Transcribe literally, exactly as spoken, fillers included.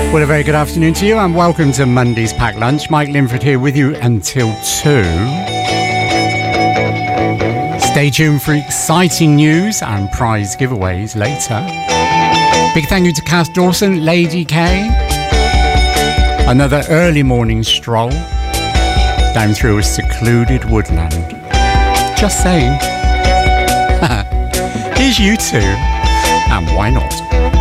Well, a very good afternoon to you and welcome to Monday's Packed Lunch. Mike Linford here with you until two. Stay tuned for exciting news and prize giveaways later. Big thank you to Cass Dawson, Lady K. Another early morning stroll down through a secluded woodland. Just saying. Here's you two, and why not?